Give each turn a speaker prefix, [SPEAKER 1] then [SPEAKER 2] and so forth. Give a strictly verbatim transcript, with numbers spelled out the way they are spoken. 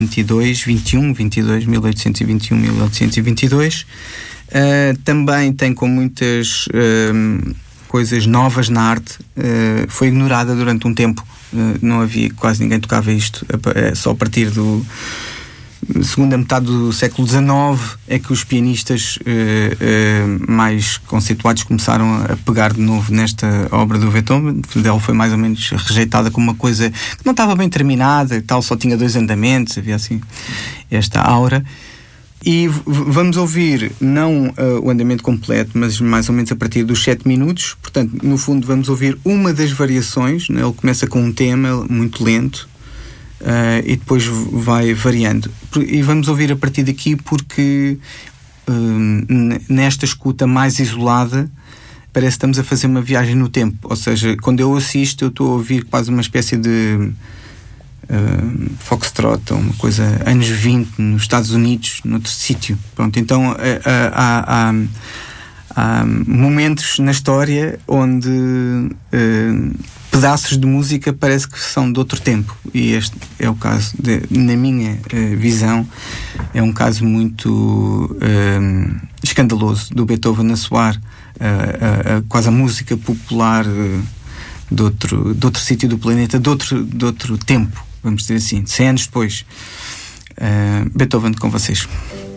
[SPEAKER 1] vinte e dois, vinte e um, vinte e dois, mil oitocentos e vinte e um, mil oitocentos e vinte e dois. Uh, também tem com muitas uh, coisas novas na arte. Uh, foi ignorada durante um tempo. Uh, não havia, quase ninguém tocava isto. Uh, só a partir do segunda metade do século dezenove é que os pianistas uh, uh, mais conceituados começaram a pegar de novo nesta obra do Beethoven. Ela foi mais ou menos rejeitada como uma coisa que não estava bem terminada e tal, só tinha dois andamentos, havia assim esta aura. E v- vamos ouvir não uh, o andamento completo, mas mais ou menos a partir dos sete minutos. Portanto, no fundo vamos ouvir uma das variações, né? Ele começa com um tema muito lento uh, e depois vai variando. E vamos ouvir a partir daqui porque uh, n- nesta escuta mais isolada parece que estamos a fazer uma viagem no tempo. Ou seja, quando eu assisto eu estou a ouvir quase uma espécie de Uh, foxtrot, uma coisa anos vinte nos Estados Unidos, noutro sítio. Pronto, então uh, uh, há, há, há momentos na história onde uh, pedaços de música parece que são de outro tempo, e este é o caso de, na minha uh, visão é um caso muito uh, escandaloso do Beethoven a soar uh, uh, uh, quase a música popular uh, de outro, de outro sítio do planeta, de outro, de outro tempo, vamos dizer assim, cem anos depois. uh, Beethoven, com vocês.